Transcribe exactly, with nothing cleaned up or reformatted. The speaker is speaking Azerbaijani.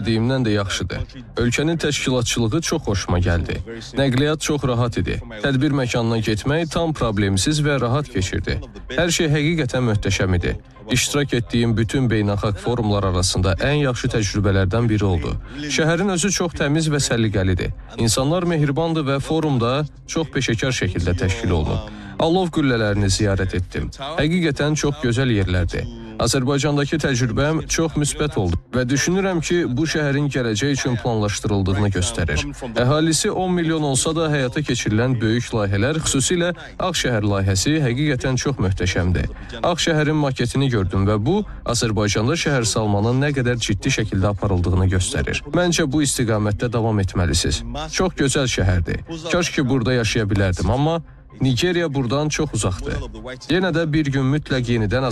gözlədiyimdən də yaxşıdır. Ölkənin təşkilatçılığı çox xoşuma gəldi. Nəqliyyat çox rahat idi. Tədbir məkanına getmək tam problemsiz və rahat keçirdi. Hər şey həqiqətən möhtəşəm idi. İştirak etdiyim bütün beynəlxalq forumlar arasında ən yaxşı təcrübələrdən biri oldu. Şəhərin özü çox təmiz və səliqəlidir. İnsanlar mehribandır və forumda çox peşəkar şəkildə təşkil olunub. Alov qüllələrini ziyarət etdim. Həqiqətən çox gözəl yerlərdir. Azərbaycandakı təcrübəm çox müsbət oldu və düşünürəm ki, bu şəhərin gələcək üçün planlaşdırıldığını göstərir. Əhalisi on milyon olsa da həyata keçirilən böyük layihələr, xüsusilə Ağşəhər layihəsi həqiqətən çox möhtəşəmdir. Ağşəhərin maketini gördüm və bu, Azərbaycanda şəhər salmanın nə qədər ciddi şəkildə aparıldığını göstərir. Məncə bu istiqamətdə davam etməlisiniz. Çox gözəl şəhərdir. Kaş ki, burada yaşaya bilərdim, amma Nigeriya buradan çox uzaqdır. Yenə də bir gün mütləq yenidən